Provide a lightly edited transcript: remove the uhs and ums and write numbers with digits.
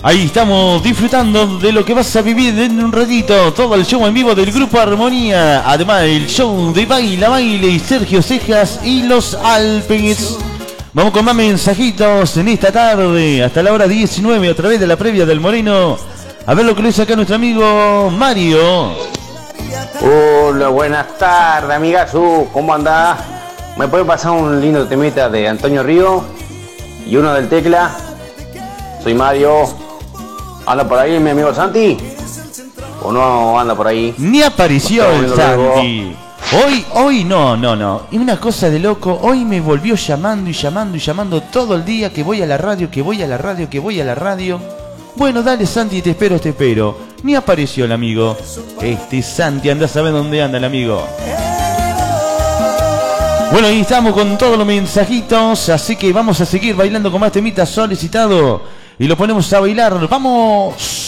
Ahí estamos disfrutando de lo que vas a vivir en un ratito. Todo el show en vivo del Grupo Armonía. Además el show de Baile y Sergio Cejas y los Alpes. Vamos con más mensajitos en esta tarde. Hasta la hora 19 a través de la previa del Moreno. A ver lo que le dice acá nuestro amigo Mario. Hola, buenas tardes, amigazo. ¿Cómo andás? ¿Me puede pasar un lindo temita de Antonio Río? Y uno del Tecla. Soy Mario. ¿Anda por ahí mi amigo Santi? ¿O no anda por ahí? Ni apareció el Santi. Hoy no. Y una cosa de loco, hoy me volvió llamando todo el día que voy a la radio, que voy a la radio. Bueno, dale Santi, te espero. Ni apareció el amigo. Santi, anda a saber dónde anda el amigo. Bueno, ahí estamos con todos los mensajitos, así que vamos a seguir bailando con más temitas solicitados. Y lo ponemos a bailar. ¡Vamos!